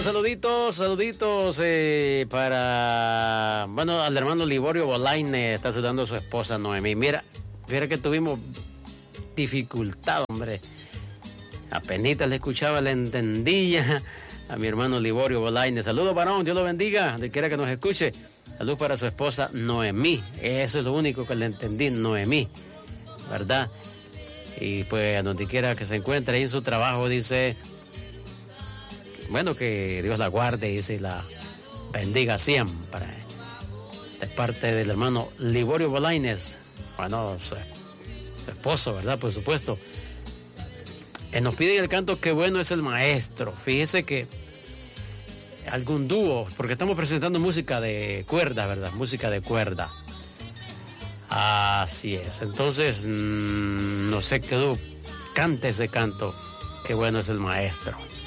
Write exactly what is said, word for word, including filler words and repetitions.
Saluditos, saluditos eh, para, bueno, al hermano Liborio Bolaine, está saludando a su esposa Noemí. Mira, mira que tuvimos dificultad, hombre. Apenita le escuchaba, le entendía a mi hermano Liborio Bolaine. Saludos, varón, Dios lo bendiga, donde quiera que nos escuche. Saludos para su esposa Noemí. Eso es lo único que le entendí, Noemí, ¿verdad? Y pues a donde quiera que se encuentre ahí en su trabajo, dice... Bueno, que Dios la guarde y se la bendiga siempre. De parte del hermano Liborio Bolaines. Bueno, su, su esposo, ¿verdad? Por supuesto. Él nos pide el canto Qué bueno es el maestro. Fíjese que algún dúo, porque estamos presentando música de cuerda, ¿verdad? Música de cuerda. Así es. Entonces, mmm, no sé qué dúo cante ese canto Qué bueno es el maestro.